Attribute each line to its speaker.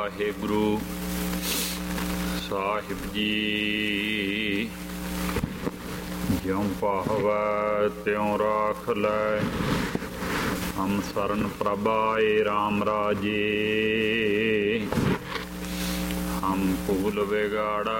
Speaker 1: ਵਾਹਿਗੁਰੂ ਸਾਹਿਬ ਜੀ। ਜਿਉਂ ਪਾਹਵੈ ਤਿਉਂ ਰਾਖ ਲੈ, ਹਮ ਸਰਨ ਪ੍ਰਭ ਆਏ ਰਾਮ ਰਾਜੇ। ਹਮ ਫੂਲ ਵਿਗਾੜਾ